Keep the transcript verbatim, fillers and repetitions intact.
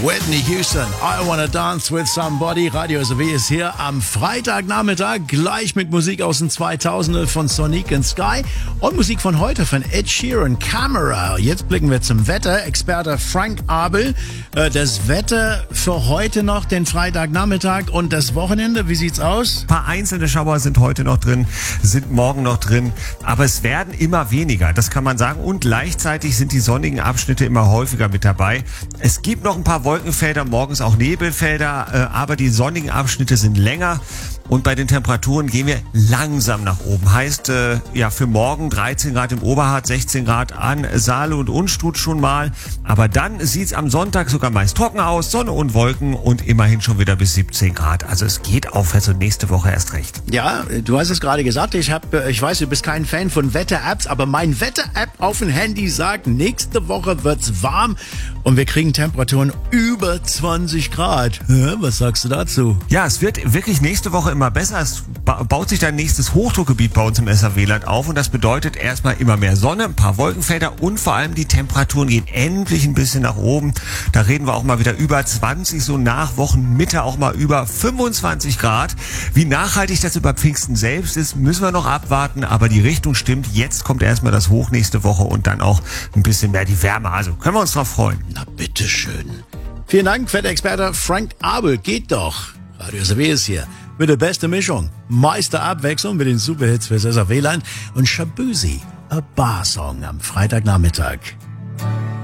Whitney Houston, I Wanna Dance With Somebody. Radio S R W ist hier am Freitagnachmittag, gleich mit Musik aus den zweitausender von Sonic and Sky und Musik von heute von Ed Sheeran, Camera. Jetzt blicken wir zum Wetter. Experte Frank Abel. Das Wetter für heute noch, den Freitagnachmittag und das Wochenende, wie sieht's aus? Ein paar einzelne Schauer sind heute noch drin, sind morgen noch drin, aber es werden immer weniger, das kann man sagen. Und gleichzeitig sind die sonnigen Abschnitte immer häufiger mit dabei. Es gibt noch ein paar Wolkenfelder, morgens auch Nebelfelder, aber die sonnigen Abschnitte sind länger. Und bei den Temperaturen gehen wir langsam nach oben. Heißt, äh, ja, für morgen dreizehn Grad im Oberharz, sechzehn Grad an Saale und Unstrut schon mal. Aber dann sieht's am Sonntag sogar meist trocken aus, Sonne und Wolken und immerhin schon wieder bis siebzehn Grad. Also es geht aufwärts und nächste Woche erst recht. Ja, du hast es gerade gesagt, ich habe, ich weiß, du bist kein Fan von Wetter-Apps, aber mein Wetter-App auf dem Handy sagt, nächste Woche wird's warm und wir kriegen Temperaturen über zwanzig Grad. Was sagst du dazu? Ja, es wird wirklich nächste Woche immer besser. Es baut sich dann nächstes Hochdruckgebiet bei uns im S R W-Land auf und das bedeutet erstmal immer mehr Sonne, ein paar Wolkenfelder und vor allem die Temperaturen gehen endlich ein bisschen nach oben. Da reden wir auch mal wieder über zwanzig, so nach Wochenmitte auch mal über fünfundzwanzig Grad. Wie nachhaltig das über Pfingsten selbst ist, müssen wir noch abwarten, aber die Richtung stimmt. Jetzt kommt erstmal das Hoch nächste Woche und dann auch ein bisschen mehr die Wärme. Also können wir uns drauf freuen. Na bitteschön. Vielen Dank, Wetterexperte Frank Abel. Geht doch. Radio S R W ist hier mit der besten Mischung. Meisterabwechslung mit den Superhits fürs S R W-Land und Shabuzi, a Bar-Song am Freitagnachmittag.